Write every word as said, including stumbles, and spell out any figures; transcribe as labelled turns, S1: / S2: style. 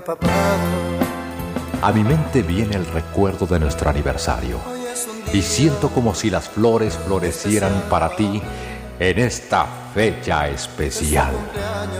S1: A mi mente viene el recuerdo de nuestro aniversario y siento como si las flores florecieran para ti en esta fecha especial.